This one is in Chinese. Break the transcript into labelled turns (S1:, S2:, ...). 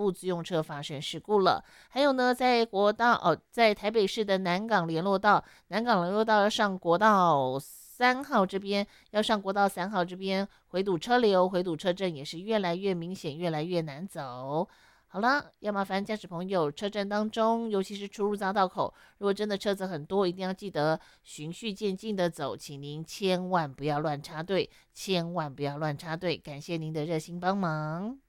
S1: 部自用车发生事故了。还有呢，在台北市的南港联络道要上国道3号这边，回堵车流，回堵车阵也是越来越明显，越来越难走。好了，要麻烦驾驶朋友，车阵当中，尤其是出入匝道口，如果真的车子很多，一定要记得循序渐进的走，请您千万不要乱插队，千万不要乱插队。感谢您的热心帮忙。